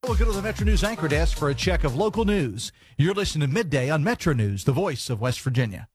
We'll go to the Metro News anchor desk for a check of local news. You're listening to Midday on Metro News, the voice of West Virginia.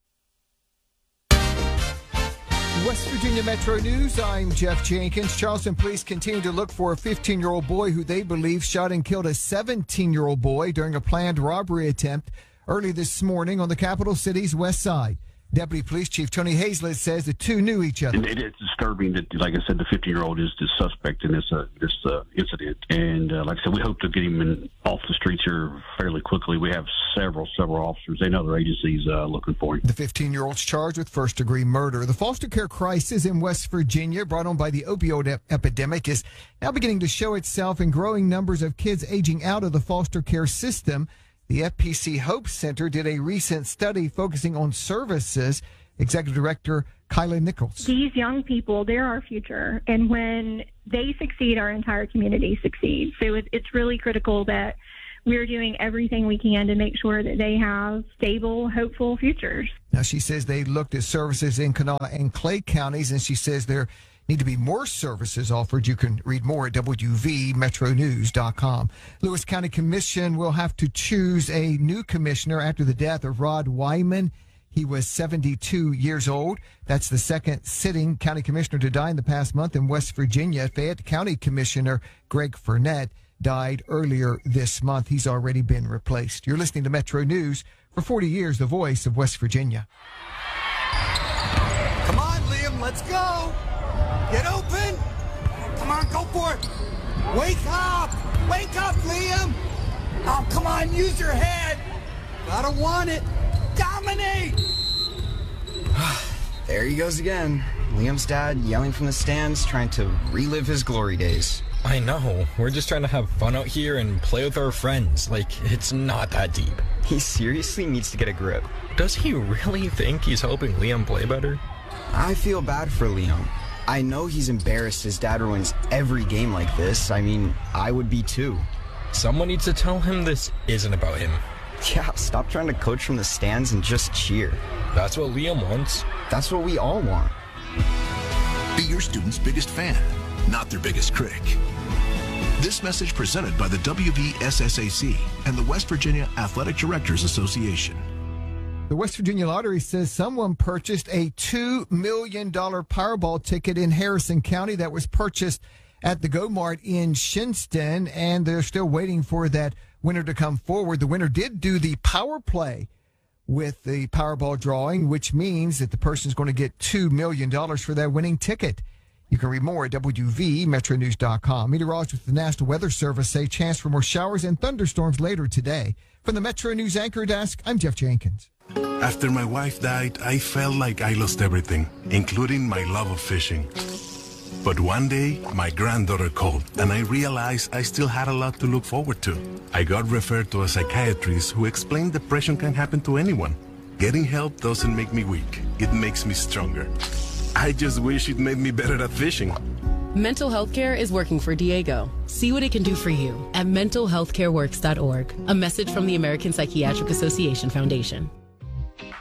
West Virginia Metro News, I'm Jeff Jenkins. Charleston police continue to look for a 15-year-old boy who they believe shot and killed a 17-year-old boy during a planned robbery attempt early this morning on the capital city's west side. Deputy Police Chief Tony Hazlett says the two knew each other. It is disturbing that, like I said, the 15-year-old is the suspect in this incident. And like I said, we hope to get him off the streets here fairly quickly. We have several officers and other agencies looking for him. The 15-year-old's charged with first-degree murder. The foster care crisis in West Virginia, brought on by the opioid epidemic, is now beginning to show itself in growing numbers of kids aging out of the foster care system. The FPC Hope Center did a recent study focusing on services. Executive Director Kyla Nichols. These young people, they're our future. And when they succeed, our entire community succeeds. So it's really critical that we're doing everything we can to make sure that they have stable, hopeful futures. Now, she says they looked at services in Kanawha and Clay counties, and she says there need to be more services offered. You can read more at wvmetronews.com. Lewis County Commission will have to choose a new commissioner after the death of Rod Wyman. He was 72 years old. That's the second sitting county commissioner to die in the past month in West Virginia. Fayette County Commissioner Greg Fournette died earlier this month. He's already been replaced. You're listening to Metro News. For 40 years, the voice of West Virginia. Come on, Liam, let's go. Get open! Come on, go for it! Wake up! Wake up, Liam! Oh, come on, use your head! Gotta want it! Dominate! There he goes again. Liam's dad yelling from the stands, trying to relive his glory days. I know. We're just trying to have fun out here and play with our friends. Like, it's not that deep. He seriously needs to get a grip. Does he really think he's helping Liam play better? I feel bad for Liam. I know he's embarrassed his dad ruins every game like this. I mean, I would be too. Someone needs to tell him this isn't about him. Yeah, stop trying to coach from the stands and just cheer. That's what Liam wants. That's what we all want. Be your student's biggest fan, not their biggest critic. This message presented by the WVSSAC and the West Virginia Athletic Directors Association. The West Virginia Lottery says someone purchased a $2 million Powerball ticket in Harrison County that was purchased at the Go Mart in Shinston, and they're still waiting for that winner to come forward. The winner did do the power play with the Powerball drawing, which means that the person is going to get $2 million for that winning ticket. You can read more at wvmetronews.com. Meteorologists with the National Weather Service say chance for more showers and thunderstorms later today. From the Metro News anchor desk, I'm Jeff Jenkins. After my wife died, I felt like I lost everything, including my love of fishing. But one day, my granddaughter called, and I realized I still had a lot to look forward to. I got referred to a psychiatrist who explained depression can happen to anyone. Getting help doesn't make me weak. It makes me stronger. I just wish it made me better at fishing. Mental health care is working for Diego. See what it can do for you at mentalhealthcareworks.org. A message from the American Psychiatric Association Foundation.